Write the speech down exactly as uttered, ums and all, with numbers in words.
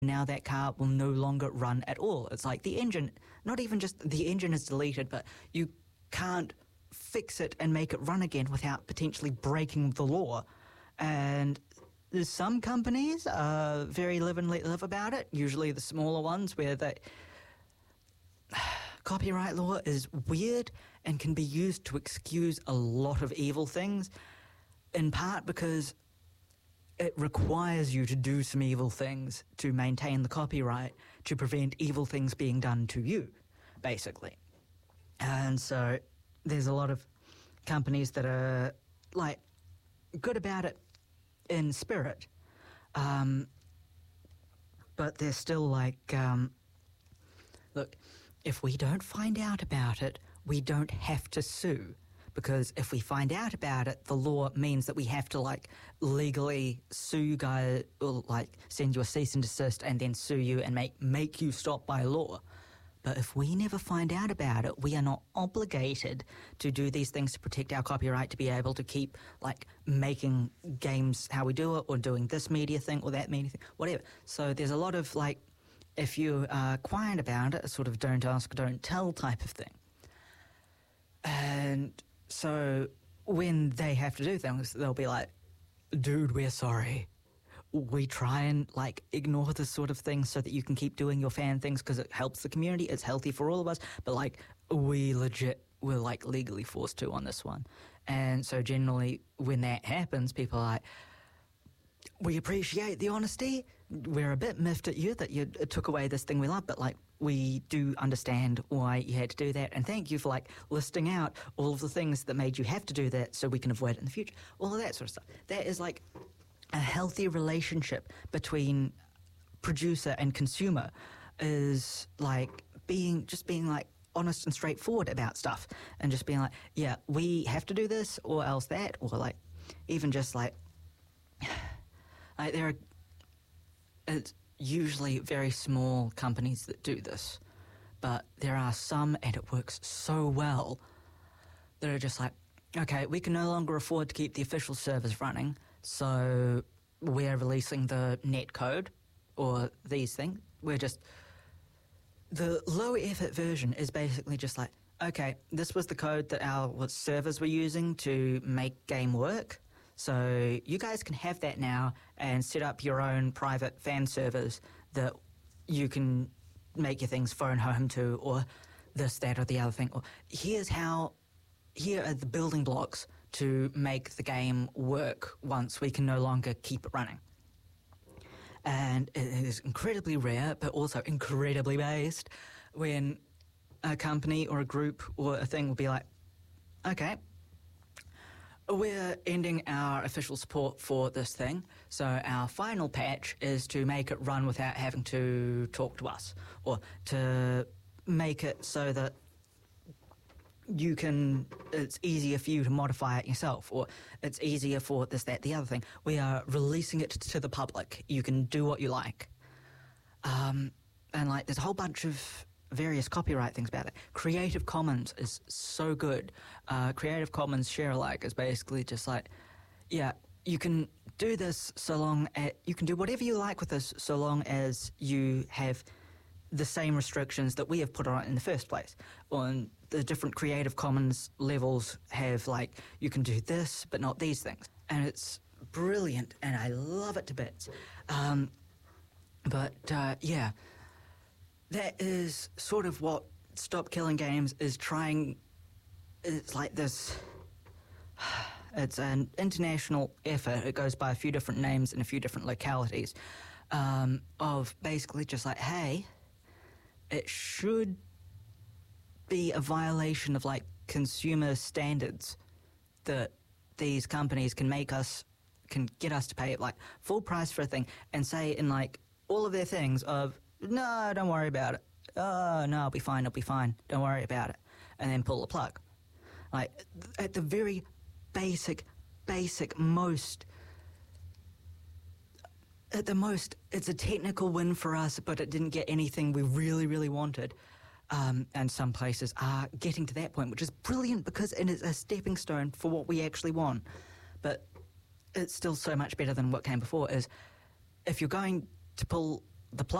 Now that car will no longer run at all. It's like the engine, not even just the engine is deleted, but you can't fix it and make it run again without potentially breaking the law. And there's some companies uh, very live and let live about it, usually the smaller ones where they... Copyright law is weird and can be used to excuse a lot of evil things, in part because it requires you to do some evil things to maintain the copyright, to prevent evil things being done to you, basically. And so there's a lot of companies that are, like, good about it in spirit, um, but they're still like, um, look, if we don't find out about it, we don't have to sue. Because if we find out about it, the law means that we have to, like, legally sue you guys, or, like, send you a cease and desist and then sue you and make, make you stop by law. But if we never find out about it, we are not obligated to do these things to protect our copyright, to be able to keep, like, making games how we do it, or doing this media thing or that media thing, whatever. So there's a lot of, like, if you are quiet about it, a sort of don't ask, don't tell type of thing. And so when they have to do things, they'll be like, dude, we're sorry. We try and, like, ignore this sort of thing so that you can keep doing your fan things because it helps the community, it's healthy for all of us, but, like, we legit were, like, legally forced to on this one. And so generally when that happens, people are like, we appreciate the honesty. We're a bit miffed at you that you took away this thing we love, but, like, we do understand why you had to do that, and thank you for, like, listing out all of the things that made you have to do that so we can avoid it in the future. All of that sort of stuff. That is, like, a healthy relationship between producer and consumer, is, like, being, just being, like, honest and straightforward about stuff, and just being like, yeah, we have to do this, or else that, or, like, even just, like, like there are, it's usually very small companies that do this, but there are some, and it works so well, that are just like, okay, we can no longer afford to keep the official servers running, so we're releasing the net code, or these things. We're just, the low effort version is basically just like, okay, this was the code that our servers were using to make game work, so you guys can have that now and set up your own private fan servers that you can make your things phone home to, or this, that, or the other thing. Or here's how, here are the building blocks to make the game work once we can no longer keep it running. And it is incredibly rare, but also incredibly based, when a company or a group or a thing will be like, okay, we're ending our official support for this thing, so our final patch is to make it run without having to talk to us, or to make it so that you can, it's easier for you to modify it yourself, or it's easier for this, that, the other thing. We are releasing it to the public. You can do what you like. Um, and, like, there's a whole bunch of various copyright things about it. Creative Commons is so good. Uh, Creative Commons share alike is basically just like, yeah, you can do this so long as, you can do whatever you like with this so long as you have the same restrictions that we have put on it in the first place. On the different Creative Commons levels have, like, you can do this but not these things. And it's brilliant, and I love it to bits. Um, but, uh, yeah, that is sort of what Stop Killing Games is trying. It's like this, it's an international effort. It goes by a few different names in a few different localities, um, of basically just like, hey, it should be a violation of, like, consumer standards that these companies can make us, can get us to pay, like, full price for a thing, and say in, like, all of their things of, no, don't worry about it. Oh, no, I'll be fine, I'll be fine. Don't worry about it. And then pull the plug. Like, at the very basic, basic most, at the most, it's a technical win for us, but it didn't get anything we really, really wanted. Um, and some places are getting to that point, which is brilliant because it is a stepping stone for what we actually want. But it's still so much better than what came before, is if you're going to pull the